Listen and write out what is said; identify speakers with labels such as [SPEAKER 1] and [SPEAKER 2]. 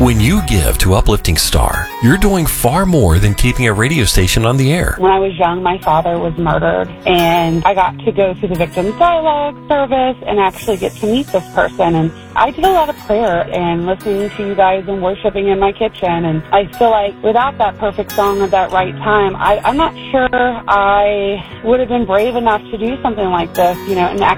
[SPEAKER 1] When you give to Uplifting Star, you're doing far more than keeping a radio station on the air.
[SPEAKER 2] When I was young, my father was murdered, and I got to go to the Victims Dialogue service and actually get to meet this person. And I did a lot of prayer and listening to you guys and worshiping in my kitchen. And I feel like without that perfect song at that right time, I'm not sure I would have been brave enough to do something like this, and